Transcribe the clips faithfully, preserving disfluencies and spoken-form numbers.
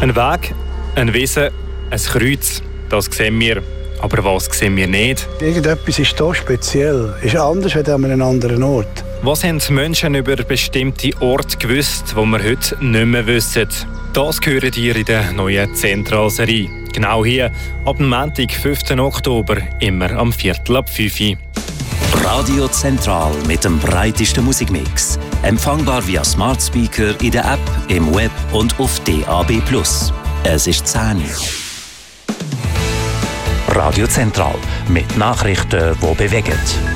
Ein Weg, ein Wesen, ein Kreuz, das sehen wir. Aber was sehen wir nicht? Irgendetwas ist hier speziell, ist anders als an einem anderen Ort. Was haben die Menschen über bestimmte Orte gewusst, die wir heute nicht mehr wissen? Das hören ihr in der neuen Zentralserie. Genau hier, ab dem Montag, fünften Oktober, immer am Viertel ab fünf Uhr. Radio Zentral mit dem breitesten Musikmix. Empfangbar via Smart Speaker in der App, im Web und auf D A B plus. Es ist zehn Uhr. Radio Zentral mit Nachrichten, die bewegen.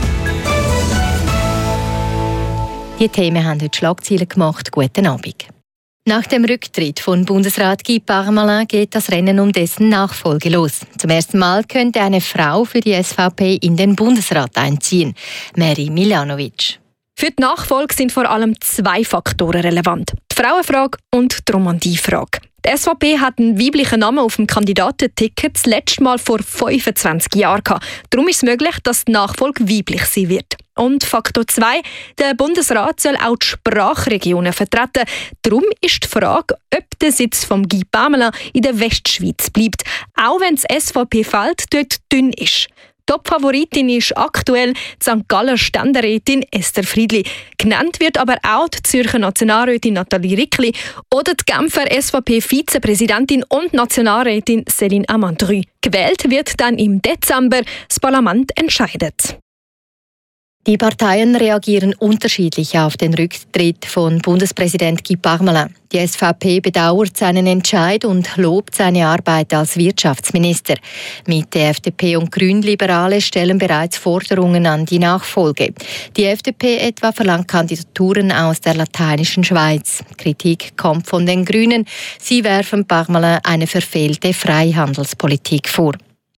Die Themen haben heute Schlagzeilen gemacht. Guten Abend. Nach dem Rücktritt von Bundesrat Guy Parmelin geht das Rennen um dessen Nachfolge los. Zum ersten Mal könnte eine Frau für die S V P in den Bundesrat einziehen. Mary Milanovic. Für die Nachfolge sind vor allem zwei Faktoren relevant: die Frauenfrage und die Romandiefrage. Die S V P hat einen weiblichen Namen auf dem Kandidatenticket das letzte Mal vor fünfundzwanzig Jahren gehabt. Darum ist es möglich, dass die Nachfolge weiblich sein wird. Und Faktor zwei, der Bundesrat soll auch die Sprachregionen vertreten. Darum ist die Frage, ob der Sitz von Guy Parmelin in der Westschweiz bleibt, auch wenn das S V P-Feld dort dünn ist. Top-Favoritin ist aktuell die Sankt Galler Ständerätin Esther Friedli. Genannt wird aber auch die Zürcher Nationalrätin Nathalie Rickli oder die Genfer S V P-Vizepräsidentin und Nationalrätin Céline Amandry. Gewählt wird dann im Dezember. Das Parlament entscheidet. Die Parteien reagieren unterschiedlich auf den Rücktritt von Bundespräsident Guy Parmelin. Die S V P bedauert seinen Entscheid und lobt seine Arbeit als Wirtschaftsminister. Mitte, F D P und Grünliberale stellen bereits Forderungen an die Nachfolge. Die F D P etwa verlangt Kandidaturen aus der lateinischen Schweiz. Kritik kommt von den Grünen. Sie werfen Parmelin eine verfehlte Freihandelspolitik vor.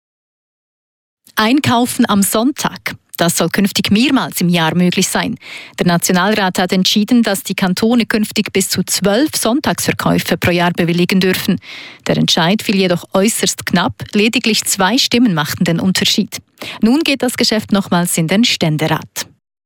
Einkaufen am Sonntag. Das soll künftig mehrmals im Jahr möglich sein. Der Nationalrat hat entschieden, dass die Kantone künftig bis zu zwölf Sonntagsverkäufe pro Jahr bewilligen dürfen. Der Entscheid fiel jedoch äußerst knapp. Lediglich zwei Stimmen machten den Unterschied. Nun geht das Geschäft nochmals in den Ständerat.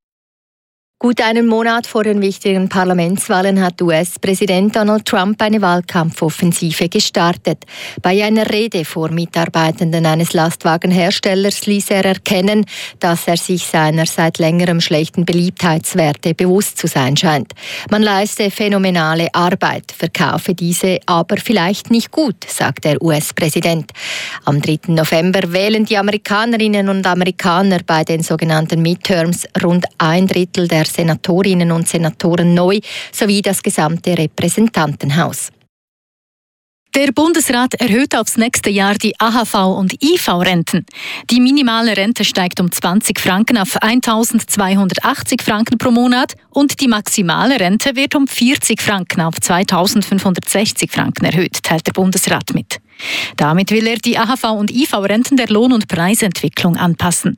Gut einen Monat vor den wichtigen Parlamentswahlen hat U S-Präsident Donald Trump eine Wahlkampfoffensive gestartet. Bei einer Rede vor Mitarbeitenden eines Lastwagenherstellers ließ er erkennen, dass er sich seiner seit längerem schlechten Beliebtheitswerte bewusst zu sein scheint. Man leiste phänomenale Arbeit, verkaufe diese aber vielleicht nicht gut, sagt der U S-Präsident. Am dritten November wählen die Amerikanerinnen und Amerikaner bei den sogenannten Midterms rund ein Drittel der Senatorinnen und Senatoren neu, sowie das gesamte Repräsentantenhaus. Der Bundesrat erhöht aufs nächste Jahr die A H V- und I V-Renten. Die minimale Rente steigt um zwanzig Franken auf eintausendzweihundertachtzig Franken pro Monat und die maximale Rente wird um vierzig Franken auf zweitausendfünfhundertsechzig Franken erhöht, teilt der Bundesrat mit. Damit will er die A H V- und I V-Renten der Lohn- und Preisentwicklung anpassen.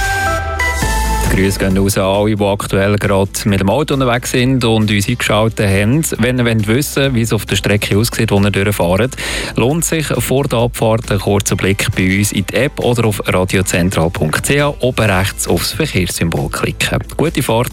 Grüße gehen raus an alle, die aktuell gerade mit dem Auto unterwegs sind und uns eingeschaltet haben. Wenn ihr wollt wissen, wie es auf der Strecke aussieht, wo ihr durchfahrt, lohnt sich vor der Abfahrt ein kurzer Blick bei uns in die App oder auf radiozentral punkt c h oben rechts aufs Verkehrssymbol klicken. Gute Fahrt!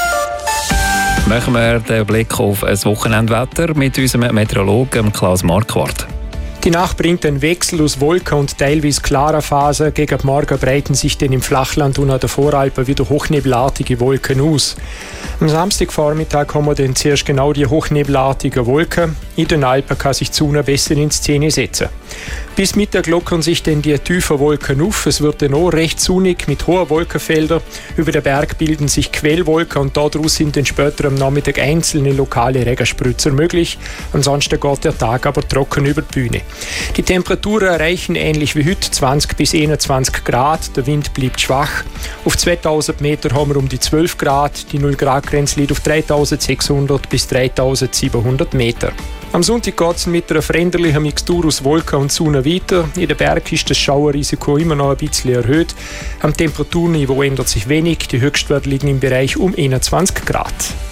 Machen wir den Blick auf ein Wochenendwetter mit unserem Meteorologen Klaus Marquardt. Die Nacht bringt einen Wechsel aus Wolken- und teilweise klarer Phase. Gegen Morgen breiten sich dann im Flachland und an der Voralpen wieder hochnebelartige Wolken aus. Am Samstagvormittag haben wir dann zuerst genau die hochnebelartigen Wolken. In den Alpen kann sich die Sonne besser in Szene setzen. Bis Mittag lockern sich dann die tiefen Wolken auf. Es wird dann auch recht sonnig mit hohen Wolkenfeldern. Über den Berg bilden sich Quellwolken und daraus sind dann später am Nachmittag einzelne lokale Regenspritzer möglich. Ansonsten geht der Tag aber trocken über die Bühne. Die Temperaturen erreichen ähnlich wie heute zwanzig bis einundzwanzig Grad. Der Wind bleibt schwach. Auf zweitausend Meter haben wir um die zwölf Grad. Die null Grad Grenze liegt auf dreitausendsechshundert bis dreitausendsiebenhundert Meter. Am Sonntag geht es mit einer veränderlichen Mixtur aus Wolken und Sonne weiter. In den Bergen ist das Schauerrisiko immer noch ein bisschen erhöht. Am Temperaturniveau ändert sich wenig. Die Höchstwerte liegen im Bereich um einundzwanzig Grad.